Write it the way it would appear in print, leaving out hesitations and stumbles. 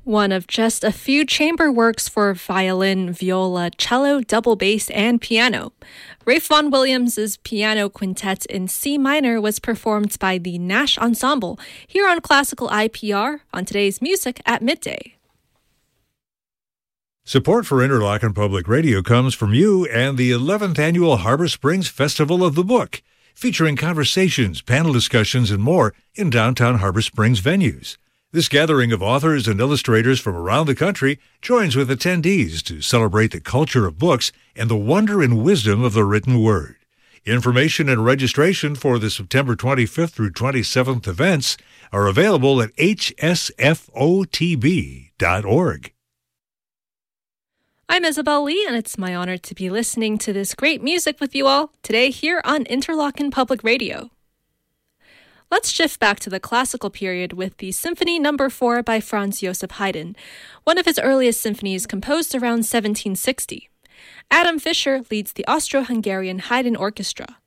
one of just a few chamber works for violin, viola, cello, double bass, and piano. Ralph Vaughan Williams' piano quintet in C minor was performed by the Nash Ensemble here on Classical IPR on today's Music at Midday. Support for Interlochen Public Radio comes from you and the 11th Annual Harbor Springs Festival of the Book, featuring conversations, panel discussions, and more in downtown Harbor Springs venues. This gathering of authors and illustrators from around the country joins with attendees to celebrate the culture of books and the wonder and wisdom of the written word. Information and registration for the September 25th through 27th events are available at hsfotb.org. I'm Isabel Lee, and it's my honor to be listening to this great music with you all today here on Interlochen Public Radio. Let's shift back to the classical period with the Symphony No. 4 by Franz Joseph Haydn, one of his earliest symphonies composed around 1760. Adam Fischer leads the Austro-Hungarian Haydn Orchestra.